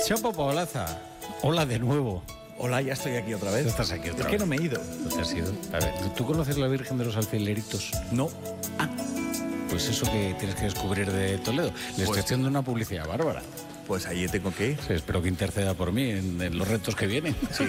Chapo Paolaza, hola de nuevo. Hola, ya estoy aquí otra vez. Estás aquí otra vez. Es que no me he ido. ¿No te has ido? A ver, ¿tú conoces la Virgen de los Alfileritos? No. Ah, pues eso que tienes que descubrir de Toledo. Le estoy haciendo una publicidad bárbara. Pues allí tengo que ir. Sí, espero que interceda por mí en los retos que vienen. Sí.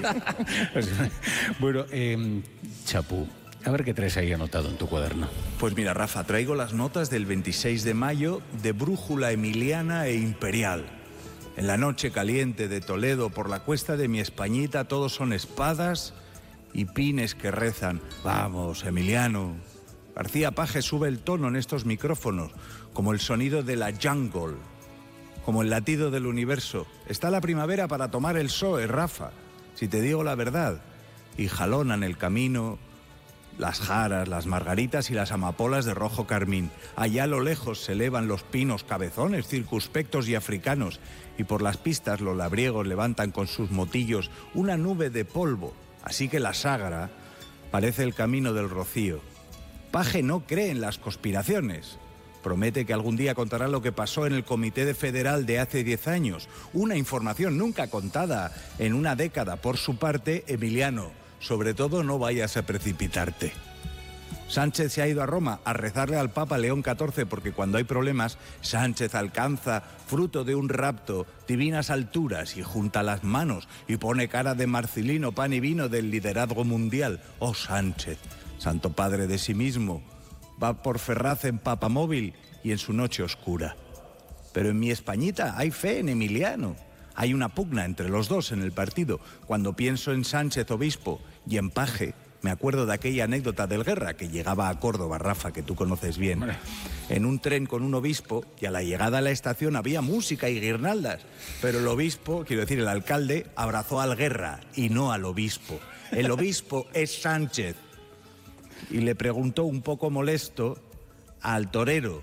Bueno, Chapu, a ver qué traes ahí anotado en tu cuaderno. Pues mira, Rafa, traigo las notas del 26 de mayo de Brújula Emiliana e Imperial. En la noche caliente de Toledo, por la cuesta de mi Españita, todos son espadas y pines que rezan. Vamos, Emiliano. García Paje sube el tono en estos micrófonos, como el sonido de la jungle, como el latido del universo. Está la primavera para tomar el PSOE, Rafa, si te digo la verdad. Y jalonan el camino las jaras, las margaritas y las amapolas de rojo carmín. Allá a lo lejos se elevan los pinos cabezones, circunspectos y africanos, y por las pistas los labriegos levantan con sus motillos una nube de polvo, así que la Ságara parece el camino del rocío. Paje no cree en las conspiraciones. Promete que algún día contará lo que pasó en el Comité Federal de hace 10 años, una información nunca contada en una década. Por su parte, Emiliano, sobre todo no vayas a precipitarte. Sánchez se ha ido a Roma a rezarle al Papa León XIV porque cuando hay problemas, Sánchez alcanza, fruto de un rapto, divinas alturas y junta las manos y pone cara de Marcelino, pan y vino del liderazgo mundial. Oh Sánchez, santo padre de sí mismo, va por Ferraz en papamóvil y en su noche oscura. Pero en mi Españita hay fe en Emiliano. Hay una pugna entre los dos en el partido. Cuando pienso en Sánchez obispo y en Paje, me acuerdo de aquella anécdota del Guerra que llegaba a Córdoba, Rafa, que tú conoces bien, en un tren con un obispo, y a la llegada a la estación había música y guirnaldas, pero el obispo, quiero decir el alcalde, abrazó al Guerra y no al obispo. El obispo es Sánchez. Y le preguntó un poco molesto al torero,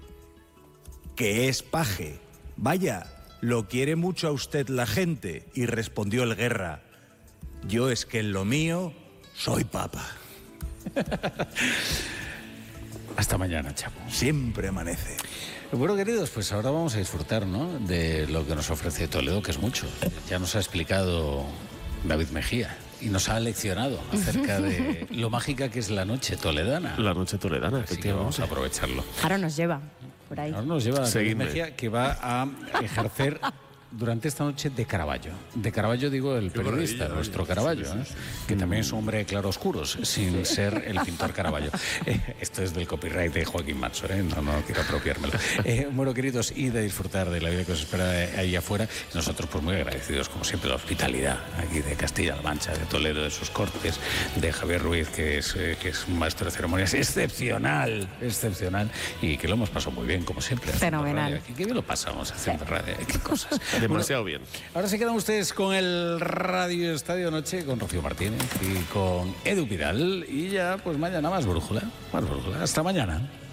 que es Paje: vaya, ¿lo quiere mucho a usted la gente? Y respondió el Guerra: yo es que en lo mío soy papa. Hasta mañana, Chapo. Siempre amanece. Bueno, queridos, pues ahora vamos a disfrutar, ¿no?, de lo que nos ofrece Toledo, que es mucho. Ya nos ha explicado David Mejía y nos ha leccionado acerca de lo mágica que es la noche toledana. La noche toledana, Así que vamos a aprovecharlo. Ahora nos lleva por ahí. Ahora nos lleva David Seguidme. Mejía, que va a ejercer durante esta noche de Caravaggio. De Caravaggio digo el periodista, maravilla, nuestro sí, Caravaggio, sí, ¿eh? sí. Que también es un hombre de claroscuros, sin ser el pintor Caravaggio. Esto es del copyright de Joaquín Manso, ¿eh? No quiero apropiármelo. Bueno, queridos, id a disfrutar de la vida que os espera ahí afuera. Nosotros, pues muy agradecidos, como siempre, la hospitalidad aquí de Castilla-La Mancha, de Toledo, de sus cortes, de Javier Ruiz, que es un maestro de ceremonias excepcional, y que lo hemos pasado muy bien, como siempre. Fenomenal. Qué bien lo pasamos haciendo radio, qué cosas. Demasiado bien. Ahora se quedan ustedes con el Radio Estadio Noche, con Rocío Martínez y con Edu Vidal. Y ya, pues mañana más brújula. Hasta mañana.